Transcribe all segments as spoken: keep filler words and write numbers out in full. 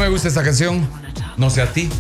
me gusta esta canción. No sé a ti.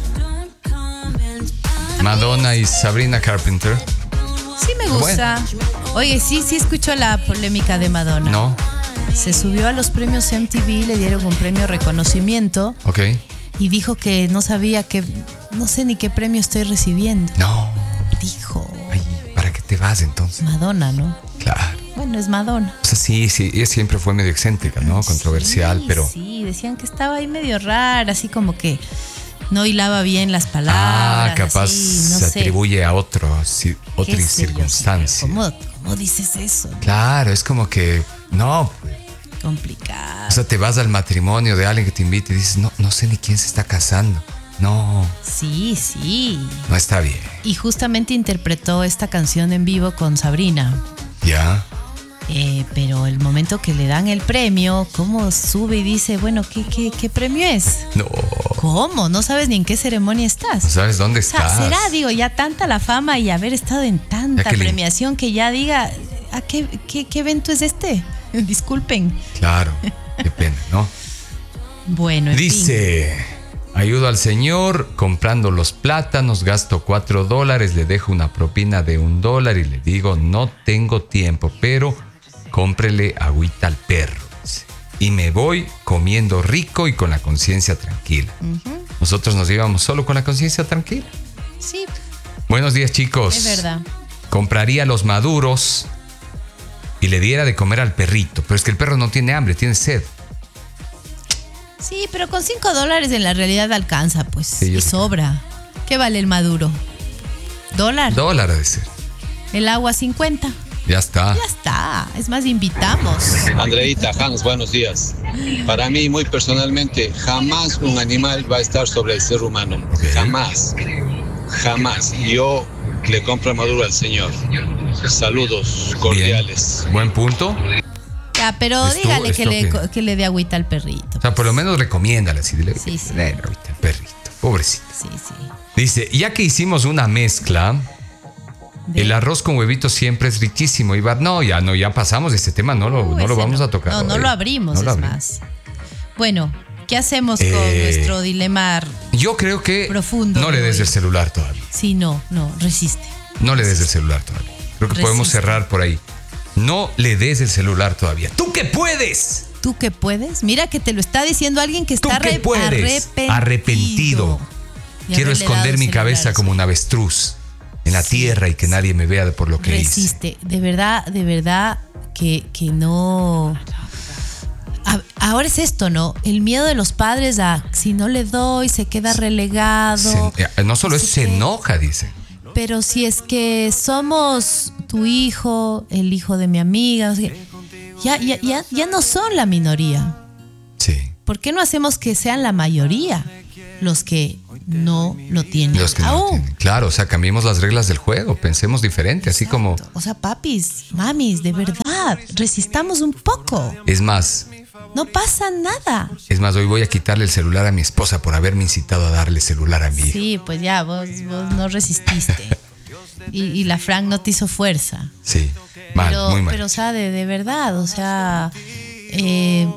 Madonna y Sabrina Carpenter. Sí me gusta. Bueno. Oye, sí, sí escucho la polémica de Madonna. No. Se subió a los premios M T V, le dieron un premio de reconocimiento. Ok. Y dijo que no sabía que, no sé ni qué premio estoy recibiendo. No. Dijo. Ay, ¿para qué te vas entonces? Madonna, ¿no? Claro. Bueno, es Madonna. O sea, sí, sí, ella siempre fue medio excéntrica, ¿no? Controversial, sí, pero... Sí, decían que estaba ahí medio rara, así como que no hilaba bien las palabras. Ah, capaz así, no se sé. atribuye a otro, si, otra ¿Qué sé yo? circunstancia. ¿Cómo, ¿Cómo dices eso? Claro, es como que... No, Complicado. o sea, te vas al matrimonio de alguien que te invita y dices, no, no sé ni quién se está casando. No. Sí, sí. No está bien. Y justamente interpretó esta canción en vivo con Sabrina. Ya. Eh, pero el momento que le dan el premio, ¿cómo sube y dice, bueno, ¿qué, qué, qué premio es? No. ¿Cómo? No sabes ni en qué ceremonia estás. No sabes dónde O sea, estás. será, digo, ya tanta la fama y haber estado en tanta que premiación le... que ya diga, ¿a qué, qué, qué evento es este? Disculpen. Claro, qué pena, ¿no? Bueno, en dice, fin. Ayudo al señor comprando los plátanos, gasto cuatro dólares, le dejo una propina de un dólar y le digo, no tengo tiempo, pero cómprele agüita al perro. Y me voy comiendo rico y con la conciencia tranquila. Uh-huh. Nosotros nos íbamos solo con la conciencia tranquila. Sí. Buenos días, chicos. Es verdad. Compraría los maduros y le diera de comer al perrito. Pero es que el perro no tiene hambre, tiene sed. Sí, pero con cinco dólares en la realidad alcanza, pues. Sí, y sobra. Que... ¿Qué vale el maduro? ¿Dólar? Dólar debe ser. El agua cincuenta. Ya está. Ya está. Es más, invitamos. Andreita, Hans, buenos días. Para mí, muy personalmente, jamás un animal va a estar sobre el ser humano. Okay. Jamás. Jamás. Yo le compro maduro al señor. Saludos cordiales. Bien. Buen punto. Ya, pero ¿Es dígale tú, que le, que... que le dé agüita al perrito. O sea, por lo menos recomiéndale así. Dile, sí, sí. Dale agüita al perrito. Pobrecito. Sí, sí. Dice, ya que hicimos una mezcla, ¿de? El arroz con huevitos siempre es riquísimo. Y va, no, ya no, ya pasamos de este tema, no lo, uh, no lo vamos no. a tocar. No, no hoy. lo abrimos, no es lo abrimos. Más. Bueno, ¿qué hacemos eh, con nuestro dilema yo creo que profundo? No le des el celular todavía. Sí, no, no, resiste. No le des el celular todavía. Creo que resiste. Podemos cerrar por ahí. No le des el celular todavía. ¡Tú que puedes! ¿Tú que puedes? Mira que te lo está diciendo alguien que está ¿Tú que arre- puedes? arrepentido. Arrepentido. Quiero esconder mi cabeza como un avestruz en la sí, tierra y que nadie me vea por lo que resiste. hice. De verdad, de verdad que, que no... Ahora es esto, ¿no? El miedo de los padres a si no le doy, se queda relegado. Se, no solo eso, se que, enoja, dice. Pero si es que somos tu hijo, el hijo de mi amiga, o sea, ya, ya, ya, ya no son la minoría. Sí. ¿Por qué no hacemos que sean la mayoría los que no lo tienen los que aún? No lo tienen. Claro, o sea, cambiemos las reglas del juego, pensemos diferente. Exacto. Así como... O sea, papis, mamis, de verdad, resistamos un poco. Es más... No pasa nada. Es más, hoy voy a quitarle el celular a mi esposa por haberme incitado a darle celular a mi hijo. Sí, pues ya, vos, vos no resististe. y, y la Frank no te hizo fuerza. Sí, mal, pero, muy mal. Pero, o sea, de, de verdad, o sea... Eh,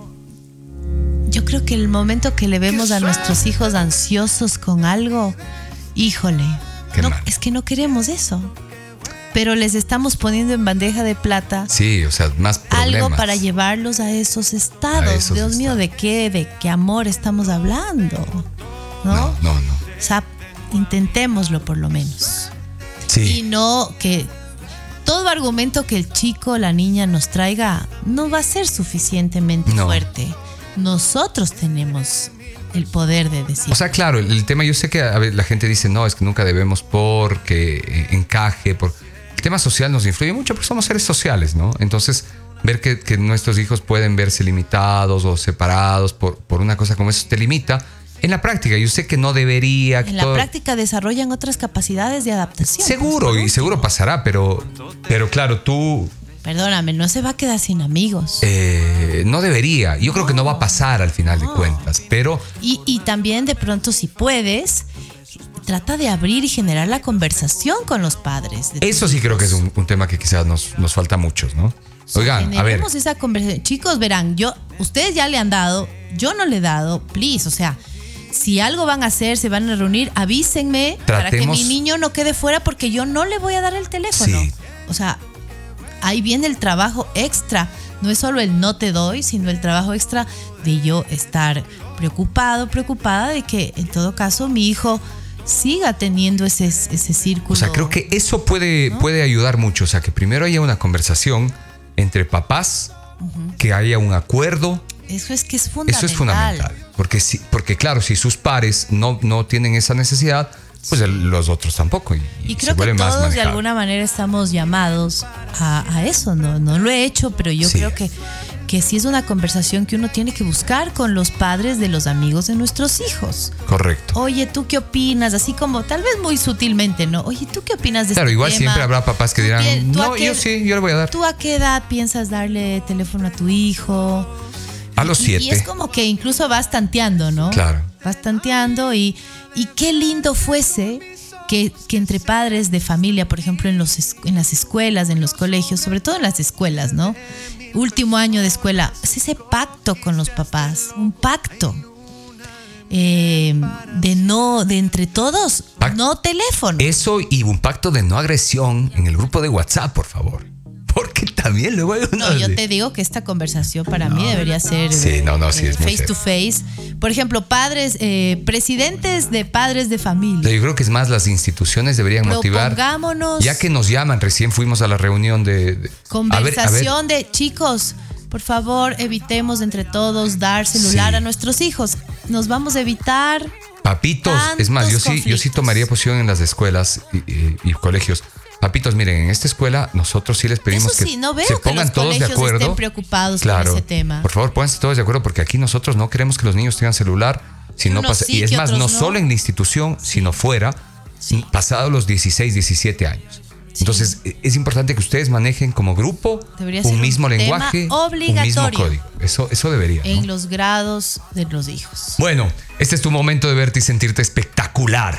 yo creo que el momento que le vemos a nuestros hijos ansiosos con algo, híjole, no, es que no queremos eso. Pero les estamos poniendo en bandeja de plata. Sí, o sea, más problemas. Algo para llevarlos a esos estados. A esos Dios estados. mío, ¿de qué, de qué amor estamos hablando? ¿No? No, no, no. O sea, intentémoslo por lo menos. Sí. Y no que todo argumento que el chico o la niña nos traiga no va a ser suficientemente no. fuerte. Nosotros tenemos el poder de decir. O sea, claro, el, el tema, yo sé que a ver, la gente dice, no, es que nunca debemos porque eh, encaje, por... El tema social nos influye mucho porque somos seres sociales, ¿no? Entonces, ver que, que nuestros hijos pueden verse limitados o separados por, por una cosa como eso te limita. En la práctica, yo sé que no debería... En la todo... práctica desarrollan otras capacidades de adaptación. Seguro, y seguro pasará, pero, pero claro, tú... Perdóname, no se va a quedar sin amigos. Eh, no debería. Yo no. creo que no va a pasar al final no. de cuentas, pero... Y, y también de pronto, si puedes... Trata de abrir y generar la conversación con los padres. Eso sí creo que es un, un tema que quizás nos, nos falta a muchos, ¿no? Oigan, a ver. Generemos esa conversación. Chicos, verán, yo, ustedes ya le han dado, yo no le he dado, please, o sea, si algo van a hacer, se van a reunir, avísenme. Tratemos, para que mi niño no quede fuera, porque yo no le voy a dar el teléfono. Sí. O sea, ahí viene el trabajo extra. No es solo el no te doy, sino el trabajo extra de yo estar preocupado, preocupada de que en todo caso mi hijo siga teniendo ese, ese círculo. O sea, creo que eso puede, ¿no? puede ayudar mucho. O sea, que primero haya una conversación entre papás, uh-huh. que haya un acuerdo. Eso es que es fundamental. Eso es fundamental. Porque, si, porque claro, si sus pares no, no tienen esa necesidad, pues el, los otros tampoco. Y, y creo que todos de alguna manera estamos llamados a, a eso. No, no lo he hecho, pero yo sí. creo que, que sí es una conversación que uno tiene que buscar con los padres de los amigos de nuestros hijos. Correcto. Oye, ¿tú qué opinas? Así como tal vez muy sutilmente, ¿no? Oye, ¿tú qué opinas de claro, este tema? Claro, igual siempre habrá papás que dirán, no, qué, yo sí, yo le voy a dar. ¿Tú a qué edad piensas darle teléfono a tu hijo? A los siete. Y, y es como que incluso vas tanteando, ¿no? Claro. Vas tanteando y, y qué lindo fuese que, que entre padres de familia, por ejemplo, en, los, en las escuelas, en los colegios, sobre todo en las escuelas, ¿no? Último año de escuela, es ese pacto con los papás, un pacto eh, de no, de entre todos, Pac- no teléfono. Eso y un pacto de no agresión en el grupo de WhatsApp, por favor. Porque también luego hay No, yo te digo que esta conversación para no. mí debería ser sí, no, no, sí, eh, es face to face. Por ejemplo, padres, eh, presidentes de padres de familia. Yo creo que es más, las instituciones deberían motivar. Ya que nos llaman, recién fuimos a la reunión de... de conversación a ver, a ver. de chicos, por favor, evitemos entre todos dar celular sí. a nuestros hijos. Nos vamos a evitar... Papitos, es más, yo sí, yo sí tomaría posición en las escuelas y, y, y colegios. Papitos, miren, en esta escuela nosotros sí les pedimos sí, que no veo se que pongan los todos de acuerdo. Estén preocupados claro, con ese tema. Por favor, pónganse todos de acuerdo, porque aquí nosotros no queremos que los niños tengan celular. Si no pasa, sí, y es más, no, no solo en la institución, sí. sino fuera, sí. pasados los dieciséis, diecisiete años. Sí. Entonces, es importante que ustedes manejen como grupo debería un mismo un lenguaje, un mismo código. Eso, eso debería. En ¿no? los grados de los hijos. Bueno, este es tu momento de verte y sentirte espectacular.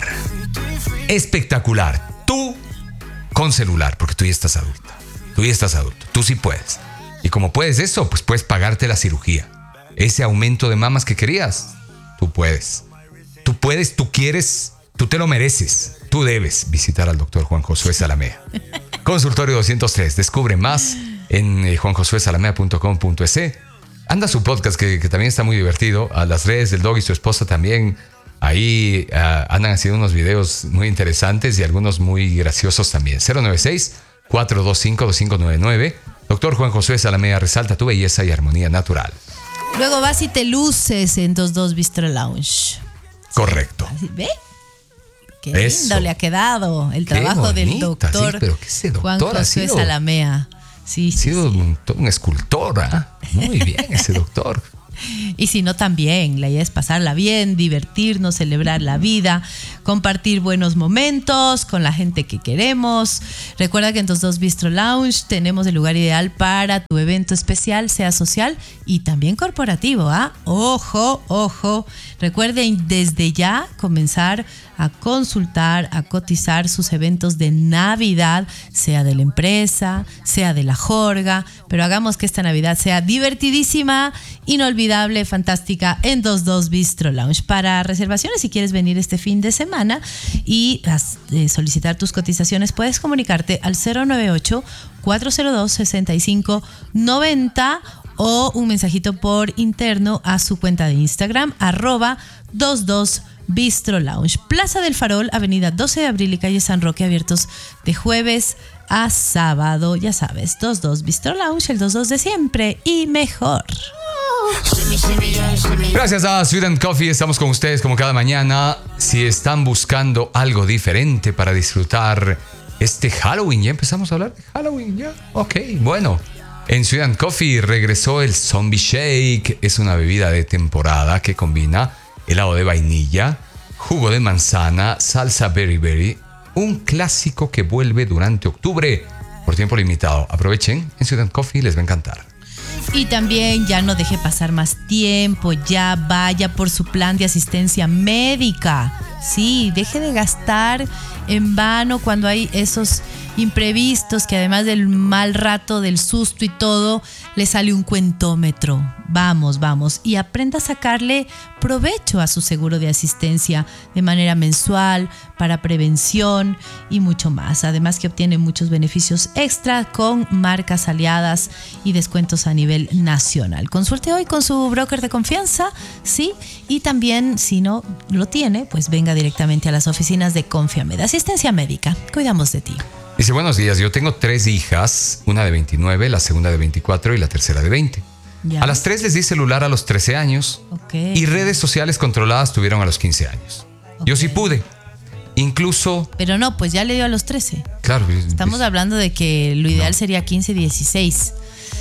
Espectacular. Tú con celular, porque tú ya estás adulto. Tú ya estás adulto. Tú sí puedes. Y como puedes eso, pues puedes pagarte la cirugía. Ese aumento de mamas que querías, tú puedes. Tú puedes, tú quieres, tú te lo mereces. Tú debes visitar al doctor Juan Josué Zalamea. Consultorio doscientos tres. Descubre más en eh, juan josué zalamea punto com punto es. Anda su podcast que, que también está muy divertido. A las redes del Dog y su esposa también. Ahí uh, andan haciendo unos videos muy interesantes y algunos muy graciosos también. cero nueve seis, cuatro dos cinco, dos cinco nueve nueve. Doctor Juan Josué Zalamea, resalta tu belleza y armonía natural. Luego vas y te luces en veintidos Bistro Lounge. Correcto. ¿Sí? ¿Ve? Qué lindo Eso. Le ha quedado el trabajo bonita, del doctor, sí, pero ¿qué ese doctor Juan Josué sido, Zalamea. Sí, ha sido sí, sí. Un, un escultor. ¿eh? Muy bien ese doctor. Y si no, también la idea es pasarla bien, divertirnos, celebrar la vida, compartir buenos momentos con la gente que queremos. Recuerda que en veintidos Bistro Lounge tenemos el lugar ideal para tu evento especial, sea social y también corporativo. ¿ah? Ojo, ojo. Recuerden desde ya comenzar a consultar, a cotizar sus eventos de Navidad, sea de la empresa, sea de la jorga, pero hagamos que esta Navidad sea divertidísima, inolvidable, fantástica en veintidos Bistro Lounge. Para reservaciones, si quieres venir este fin de semana y eh, solicitar tus cotizaciones, puedes comunicarte al cero nueve ocho, cuatro cero dos, seis cinco nueve cero o un mensajito por interno a su cuenta de Instagram, arroba veintidos Bistro Lounge. Plaza del Farol, avenida doce de abril y calle San Roque, abiertos de jueves a sábado. Ya sabes, veintidos Bistro Lounge, el veintidos de siempre y mejor. Gracias a Sweet and Coffee, estamos con ustedes como cada mañana. Si están buscando algo diferente para disfrutar este Halloween, ya empezamos a hablar de Halloween, ya. Ok, bueno. En Sweet and Coffee regresó el Zombie Shake. Es una bebida de temporada que combina helado de vainilla, jugo de manzana, salsa berry berry. Un clásico que vuelve durante octubre por tiempo limitado. Aprovechen, en Sweet and Coffee les va a encantar. Y también ya no deje pasar más tiempo, ya vaya por su plan de asistencia médica. Sí, deje de gastar en vano cuando hay esos imprevistos, que además del mal rato, del susto y todo, le sale un cuentómetro. Vamos, vamos. Y aprenda a sacarle provecho a su seguro de asistencia de manera mensual, para prevención y mucho más. Además que obtiene muchos beneficios extra con marcas aliadas y descuentos a nivel nacional. Consulte hoy con su broker de confianza, ¿sí? Y también, si no lo tiene, pues venga directamente a las oficinas de Confiamed. Asistencia médica. Cuidamos de ti. Dice, buenos días, yo tengo tres hijas, una de veintinueve, la segunda de veinticuatro y la tercera de veinte. Ya. A las tres les di celular a los trece años, okay, y redes sociales controladas tuvieron a los quince años. Okay. Yo sí pude. Incluso... Pero no, pues ya le dio a los trece. Claro. Estamos es, hablando de que lo ideal no. sería quince, dieciséis.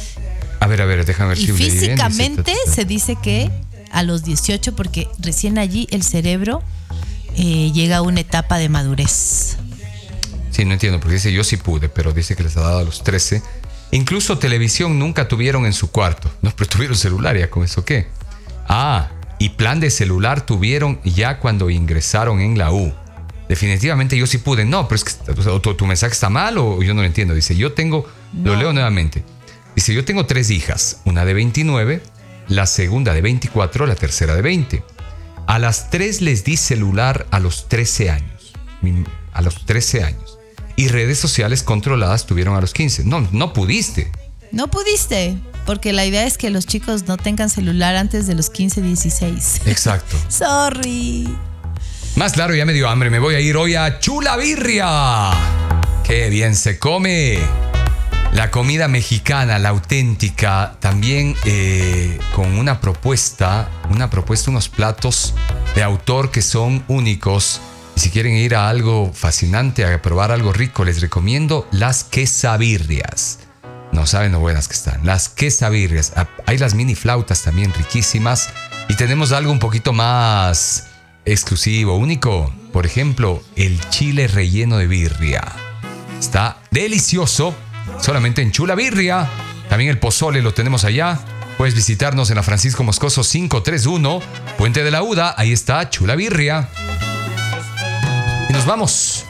A ver, a ver, déjame ver y si... Y físicamente dice, se dice que a los dieciocho, porque recién allí el cerebro eh, llega a una etapa de madurez. Sí, no entiendo, porque dice yo sí pude, pero dice que les ha dado a los trece. Incluso televisión nunca tuvieron en su cuarto. No, pero tuvieron celular, ¿ya con eso qué? Ah, y plan de celular tuvieron ya cuando ingresaron en la U. Definitivamente yo sí pude. No, pero es que tu, tu mensaje está mal o yo no lo entiendo. Dice, yo tengo, no. Lo leo nuevamente. Dice, yo tengo tres hijas, una de veintinueve, la segunda de veinticuatro, la tercera de veinte. A las tres les di celular a los trece años. A los trece años. Y redes sociales controladas tuvieron a los quince. No, no pudiste. No pudiste, porque la idea es que los chicos no tengan celular antes de los quince, dieciséis. Exacto. Sorry. Más claro, ya me dio hambre. Me voy a ir hoy a Chula Birria. ¡Qué bien se come! La comida mexicana, la auténtica, también eh, con una propuesta, una propuesta, unos platos de autor que son únicos. Y si quieren ir a algo fascinante, a probar algo rico, les recomiendo las quesabirrias. No saben lo buenas que están. Las quesabirrias. Hay las mini flautas también riquísimas. Y tenemos algo un poquito más exclusivo, único. Por ejemplo, el chile relleno de birria. Está delicioso. Solamente en Chula Birria. También el pozole lo tenemos allá. Puedes visitarnos en la Francisco Moscoso quinientos treinta y uno, Puente de la Uda. Ahí está Chula Birria. Y nos vamos.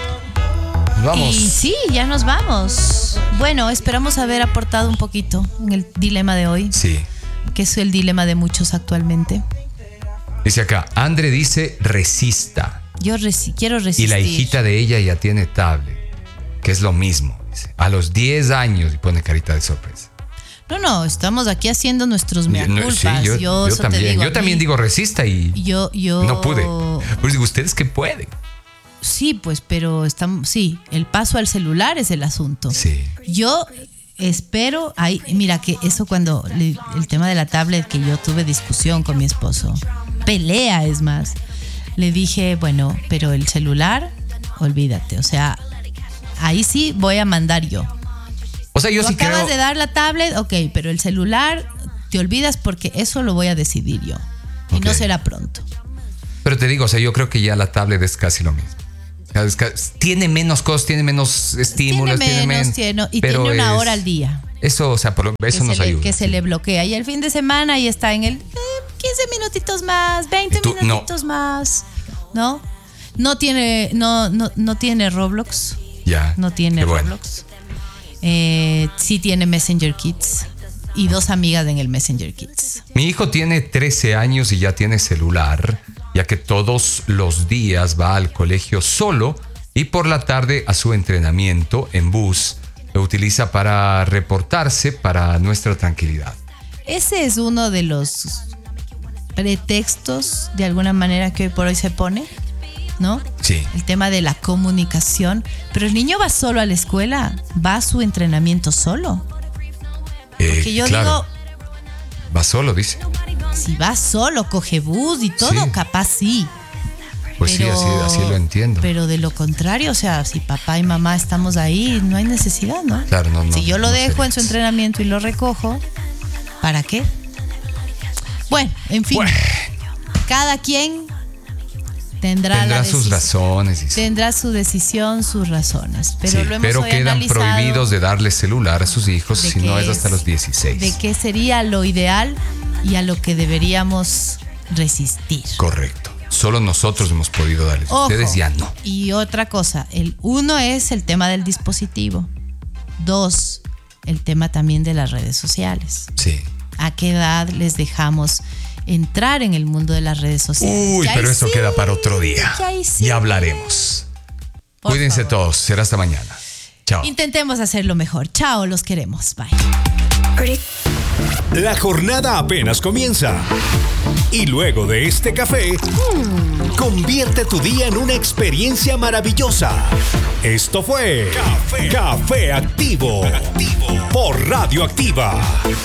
Nos vamos. Y sí, ya nos vamos. Bueno, esperamos haber aportado un poquito en el dilema de hoy. Sí. Que es el dilema de muchos actualmente. Dice acá, Andre dice resista. Yo resi- quiero resistir. Y la hijita de ella ya tiene tablet, que es lo mismo. Dice, a los diez años, y pone carita de sorpresa. No, no, estamos aquí haciendo nuestros mea culpas. Sí, yo, yo, yo también, digo yo también digo resista y yo, yo, no pude. Pues digo, ustedes que pueden. Sí, pues, pero estamos, sí, el paso al celular es el asunto. Sí. Yo espero, ahí, mira que eso cuando le, el tema de la tablet, que yo tuve discusión con mi esposo, pelea es más, le dije, bueno, pero el celular, olvídate, o sea, ahí sí voy a mandar yo. O sea, yo Tú sí acabas creo... de dar la tablet, ok, pero el celular te olvidas porque eso lo voy a decidir yo. Y okay. No será pronto. Pero te digo, o sea, yo creo que ya la tablet es casi lo mismo. Tiene menos cosas, tiene menos estímulos, tiene menos, tiene menos y tiene una es, hora al día. Eso, o sea, por, eso que nos se ayuda. Le, que sí. se le bloquea. Y el fin de semana ahí está en el eh, quince minutitos más, veinte tú, minutitos no. más. ¿No? No tiene, no, no, no tiene Roblox. Ya. No tiene Roblox. Bueno. Eh, sí tiene Messenger Kids. Y dos amigas en el Messenger Kids. Mi hijo tiene trece años y ya tiene celular, ya que todos los días va al colegio solo y por la tarde a su entrenamiento en bus. Lo utiliza para reportarse para nuestra tranquilidad. Ese es uno de los pretextos, de alguna manera, que hoy por hoy se pone, ¿no? Sí. El tema de la comunicación. Pero el niño va solo a la escuela, va a su entrenamiento solo. Porque eh, yo claro. digo... Va solo, dice. Si va solo, coge bus y todo, sí. Capaz sí. Pues pero, sí, así, así lo entiendo. Pero de lo contrario, o sea, si papá y mamá estamos ahí, no hay necesidad, ¿no? Claro, no, no. Si yo lo no dejo sería. en su entrenamiento y lo recojo, ¿para qué? Bueno, en fin. Bueno. Cada quien tendrá, tendrá la sus razones. Y tendrá su decisión, sus razones. Pero, sí, lo hemos pero quedan prohibidos de darle celular a sus hijos si no es hasta los dieciséis. De qué sería lo ideal y a lo que deberíamos resistir. Correcto. Solo nosotros hemos podido darles. Ojo, ustedes ya no. Y otra cosa, el uno es el tema del dispositivo. Dos, el tema también de las redes sociales. Sí. ¿A qué edad les dejamos entrar en el mundo de las redes sociales? Uy, ya pero eso sí, queda para otro día. Ya, sí. Ya hablaremos. Por Cuídense favor. Todos. Será hasta mañana. Chao. Intentemos hacerlo mejor. Chao, los queremos. Bye. La jornada apenas comienza. Y luego de este café, mm, convierte tu día en una experiencia maravillosa. Esto fue Café, Café Activo, Activo por Radio Activa.